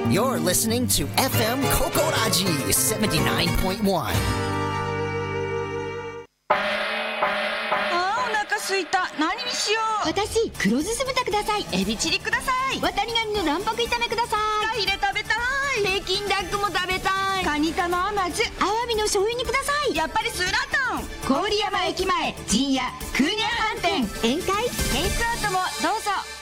You're listening to FM Kokoraji 79.1. お腹すいた。何にしよう。 私、黒酢酢豚ください。 エビチリください。 ワタリガニの卵白炒めください。 フカヒレ食べたい。 北京ダックも食べたい。 カニ玉甘酢。 アワビの醤油煮ください。 やっぱりスーラータン。 郡山駅前陣屋クーニャ飯店宴会テイクアウトもどうぞ。